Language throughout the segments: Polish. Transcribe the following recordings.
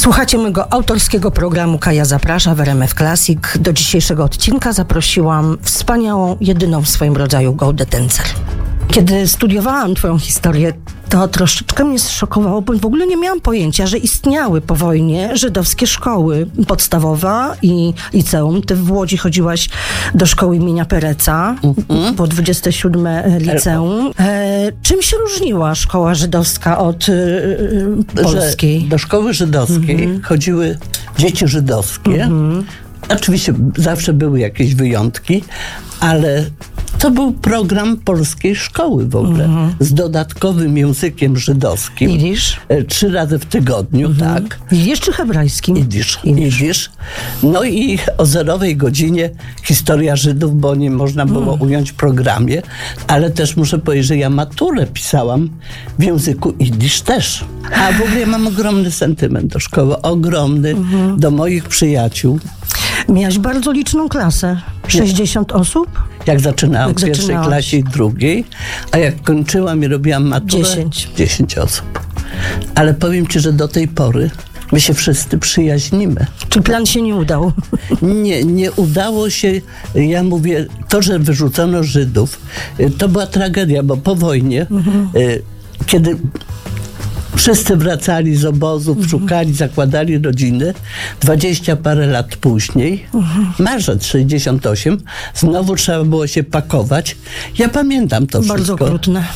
Słuchacie mojego autorskiego programu Kaja Zaprasza w RMF Classic. Do dzisiejszego odcinka zaprosiłam wspaniałą, jedyną w swoim rodzaju Goldę Tencer. Kiedy studiowałam twoją historię, to troszeczkę mnie zszokowało, bo w ogóle nie miałam pojęcia, że istniały po wojnie żydowskie szkoły. Podstawowa i liceum. Ty w Łodzi chodziłaś do szkoły imienia Pereca, po 27 liceum. Czym się różniła szkoła żydowska od polskiej? Do szkoły żydowskiej chodziły dzieci żydowskie. Oczywiście zawsze były jakieś wyjątki, ale to był program polskiej szkoły w ogóle, z dodatkowym językiem żydowskim. Jidysz? 3 razy w tygodniu, tak. Jidysz czy hebrajskim? Jidysz. No i o 0 godzinie historia Żydów, bo nie można było ująć w programie, ale też muszę powiedzieć, że ja maturę pisałam w języku jidysz też. A w ogóle ja mam ogromny sentyment do szkoły, ogromny, do moich przyjaciół. Miałaś bardzo liczną klasę. 60 osób? Jak zaczynałam w pierwszej klasie i drugiej, a jak kończyłam i robiłam maturę, 10 osób. Ale powiem ci, że do tej pory my się wszyscy przyjaźnimy. Czy plan się nie udał? Nie udało się. Ja mówię, to, że wyrzucono Żydów, to była tragedia, bo po wojnie, kiedy wszyscy wracali z obozów, szukali, zakładali rodziny. 20 parę lat później, marzec 68, znowu trzeba było się pakować. Ja pamiętam to wszystko. Bardzo okrutne.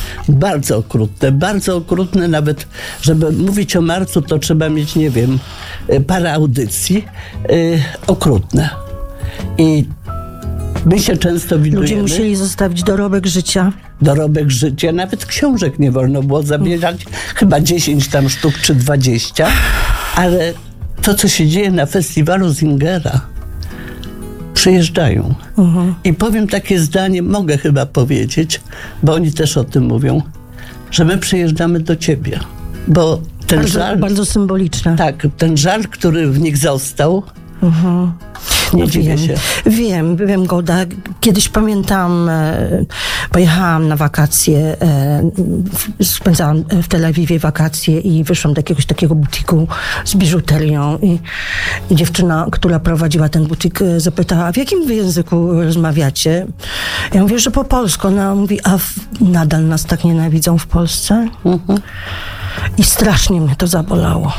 Bardzo okrutne. Nawet, żeby mówić o marcu, to trzeba mieć, nie wiem, parę audycji. Okrutne. I my się często widujemy. Ludzie musieli zostawić dorobek życia. Nawet książek nie wolno było zabierać, chyba 10 tam sztuk czy 20, ale to, co się dzieje na festiwalu Singera, przyjeżdżają. I powiem takie zdanie, mogę chyba powiedzieć, bo oni też o tym mówią, że my przyjeżdżamy do ciebie, bo ten żal... Bardzo symboliczne. Tak, ten żal, który w nich został, nie dziwię się. Wiem, Golda. Kiedyś pamiętam, pojechałam na wakacje, spędzałam w Tel Awiwie wakacje i wyszłam do jakiegoś takiego butiku z biżuterią i dziewczyna, która prowadziła ten butik, zapytała, w jakim wy języku rozmawiacie? Ja mówię, że po polsku. Ona mówi, a nadal nas tak nienawidzą w Polsce? I strasznie mnie to zabolało.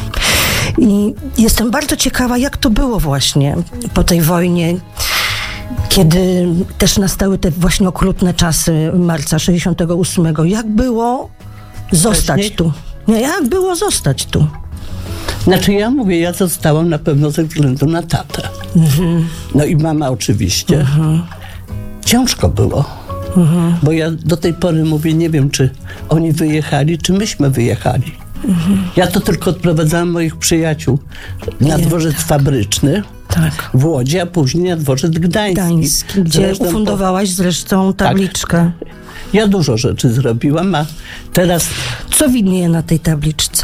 I jestem bardzo ciekawa, jak to było właśnie po tej wojnie, kiedy też nastały te właśnie okrutne czasy marca 68. Jak było zostać tu? Jak było zostać tu? Znaczy ja mówię, ja zostałam na pewno ze względu na tatę. No i mama oczywiście. Ciężko było. Bo ja do tej pory mówię, nie wiem, czy oni wyjechali, czy myśmy wyjechali. Ja to tylko odprowadzałam moich przyjaciół na dworzec fabryczny w Łodzi, a później na dworzec gdański. Gdzie ufundowałaś zresztą tabliczkę. Tak. Ja dużo rzeczy zrobiłam, a teraz... Co widnieje na tej tabliczce?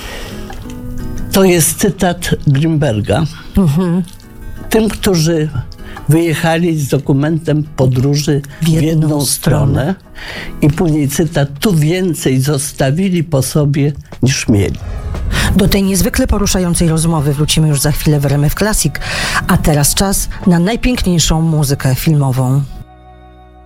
To jest cytat Grimberga. Tym, którzy wyjechali z dokumentem podróży w jedną stronę. I później cytat, tu więcej zostawili po sobie niż mieli. Do tej niezwykle poruszającej rozmowy wrócimy już za chwilę w RMF Classic, a teraz czas na najpiękniejszą muzykę filmową.